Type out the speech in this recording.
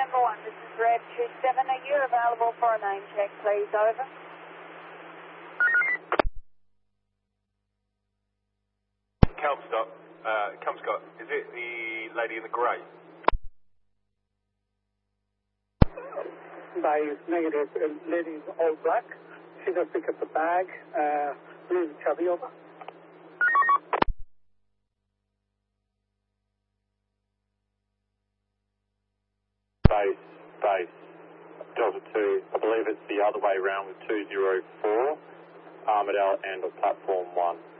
November 1, this is Red 27. Are you available for a name check, please? Over. Comscott, is it the lady in the grey? Base negative. Lady's all black. She just pick up the bag. Leave chubby over. Base. Delta 2. I believe it's the other way around with 204. Armadale and platform 1.